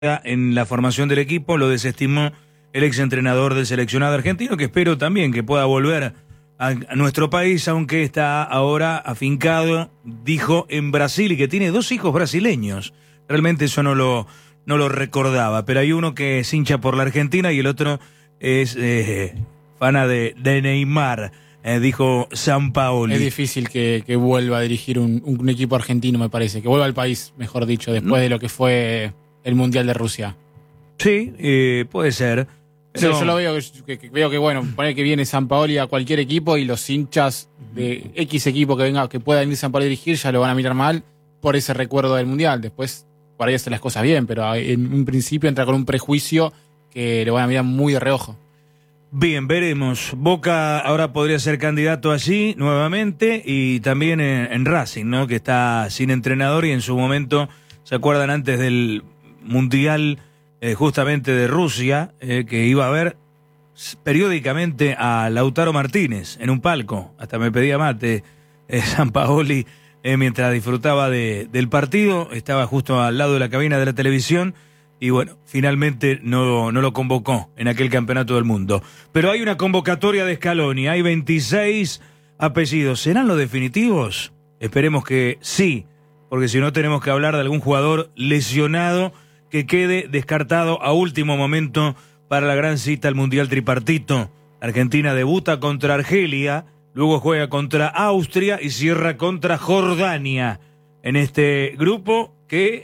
en la formación del equipo, lo desestimó el exentrenador del seleccionado argentino, que espero también que pueda volver a nuestro país, aunque está ahora afincado, dijo, en Brasil, y que tiene 2 hijos brasileños. Realmente eso no lo recordaba, pero hay uno que es hincha por la Argentina y el otro es fana de Neymar, dijo Sampaoli. Es difícil que vuelva a dirigir un equipo argentino, me parece, que vuelva al país, mejor dicho, después de lo que fue el Mundial de Rusia. Sí, puede ser. Pero... Yo lo veo que bueno, poner que viene Sampaoli a cualquier equipo y los hinchas de X equipo que pueda venir Sampaoli a dirigir ya lo van a mirar mal por ese recuerdo del Mundial. Después por ahí hace las cosas bien, pero en un principio entra con un prejuicio que lo van a mirar muy de reojo. Bien, veremos. Boca ahora podría ser candidato allí nuevamente y también en Racing, ¿no? Que está sin entrenador y en su momento, ¿se acuerdan antes del Mundial justamente de Rusia, que iba a ver periódicamente a Lautaro Martínez en un palco? Hasta me pedía mate Sampaoli mientras disfrutaba del partido, estaba justo al lado de la cabina de la televisión y bueno, finalmente no lo convocó en aquel campeonato del mundo. Pero hay una convocatoria de Scaloni, hay 26 apellidos. ¿Serán los definitivos? Esperemos que sí, porque si no tenemos que hablar de algún jugador lesionado que quede descartado a último momento para la gran cita al Mundial Tripartito. Argentina debuta contra Argelia, luego juega contra Austria y cierra contra Jordania en este grupo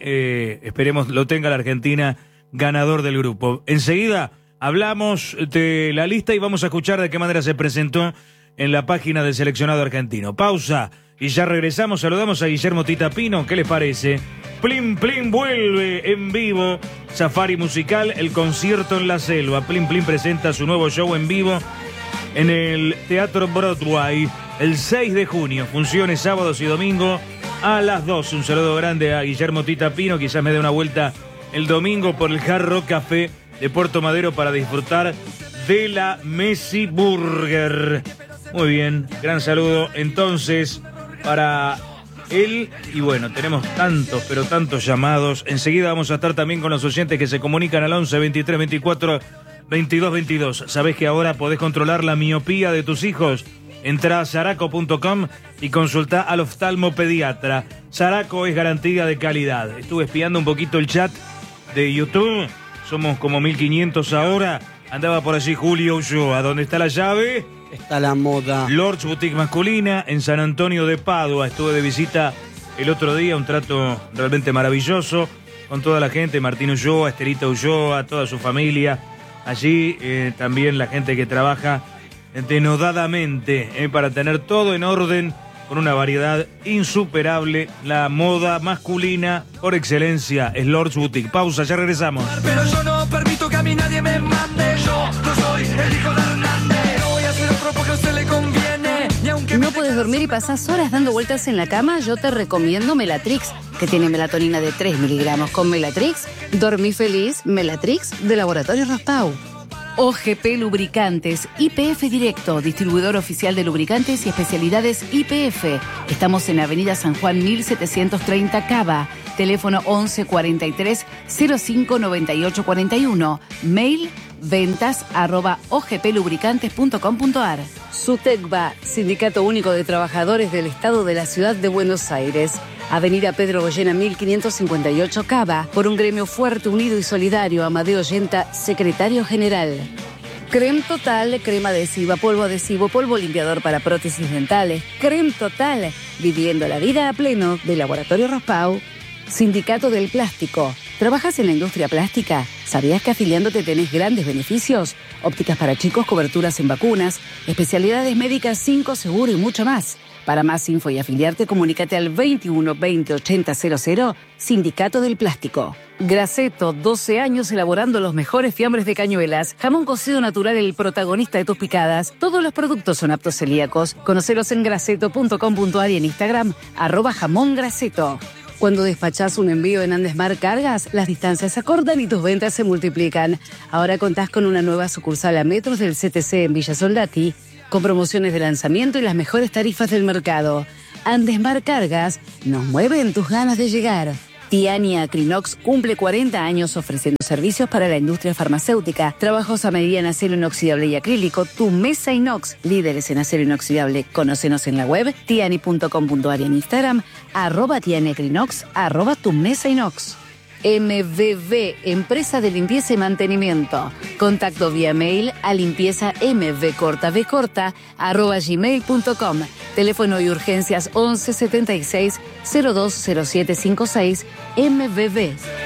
que esperemos lo tenga la Argentina ganador del grupo. Enseguida hablamos de la lista y vamos a escuchar de qué manera se presentó en la página del seleccionado argentino. Pausa y ya regresamos. Saludamos a Guillermo Tita Pino. ¿Qué les parece? Plim Plim vuelve en vivo. Safari musical, el concierto en la selva. Plim Plim presenta su nuevo show en vivo en el Teatro Broadway el 6 de junio. Funciones sábados y domingos a las 2. Un saludo grande a Guillermo Tita Pino. Quizás me dé una vuelta el domingo por el Hard Rock Café de Puerto Madero para disfrutar de la Messi Burger. Muy bien, gran saludo entonces para él. Y bueno, tenemos tantos, pero tantos llamados. Enseguida vamos a estar también con los oyentes que se comunican al 11 23 24 22 22. ¿Sabés que ahora podés controlar la miopía de tus hijos? Entrá a Saraco.com y consultá al oftalmopediatra. Saraco es garantía de calidad. Estuve espiando un poquito el chat de YouTube. Somos como 1500 ahora. Andaba por allí Julio Ulloa. ¿Dónde está la llave? Está la moda. Lords Boutique Masculina en San Antonio de Padua. Estuve de visita el otro día, un trato realmente maravilloso con toda la gente, Martín Ulloa, Estelita Ulloa, toda su familia. Allí también la gente que trabaja denodadamente para tener todo en orden con una variedad insuperable. La moda masculina por excelencia es Lords Boutique. Pausa, ya regresamos. Pero yo no permito que a mí nadie me mande. Yo no soy el hijo de Hernández. No voy a hacer otro porque a usted le conviene. Ni aunque ¿No puedes dormir y pasás horas dando vueltas en la cama? Yo te recomiendo Melatrix, que tiene melatonina de 3 miligramos. Con Melatrix, dormí feliz. Melatrix de Laboratorio Rospau. OGP Lubricantes, YPF Directo, distribuidor oficial de lubricantes y especialidades YPF. Estamos en Avenida San Juan 1730 Cava. Teléfono 11 43 05 98 41. Mail ventas@ogplubricantes.com.ar. SUTECBA, Sindicato Único de Trabajadores del Estado de la Ciudad de Buenos Aires. Avenida Pedro Goyena 1558 Cava, por un gremio fuerte, unido y solidario. Amadeo Yenta, secretario general. Creme Total, crema adhesiva, polvo limpiador para prótesis dentales. Creme Total, viviendo la vida a pleno, de Laboratorio Rospau. Sindicato del Plástico. ¿Trabajas en la industria plástica? ¿Sabías que afiliándote tenés grandes beneficios? Ópticas para chicos, coberturas en vacunas, especialidades médicas 5 seguro y mucho más. Para más info y afiliarte, comunícate al 21 20 80 00, Sindicato del Plástico. Graceto, 12 años elaborando los mejores fiambres de Cañuelas. Jamón cocido natural, el protagonista de tus picadas. Todos los productos son aptos celíacos. Conocelos en graceto.com.ar y en Instagram, @jamongraceto. Cuando despachás un envío en Andesmar Cargas, las distancias se acortan y tus ventas se multiplican. Ahora contás con una nueva sucursal a metros del CTC en Villa Soldati, con promociones de lanzamiento y las mejores tarifas del mercado. Andesmar Cargas nos mueven tus ganas de llegar. Tiani Acrinox cumple 40 años ofreciendo servicios para la industria farmacéutica, trabajos a medida en acero inoxidable y acrílico, tu mesa inox, líderes en acero inoxidable. Conócenos en la web tiani.com.ar y en Instagram, @tianiacrinox, @tu mesa inox. MVV, empresa de limpieza y mantenimiento. Contacto vía mail a limpiezamvcorta@gmail.com. Teléfono y urgencias 11 76 02 07 56 MVV.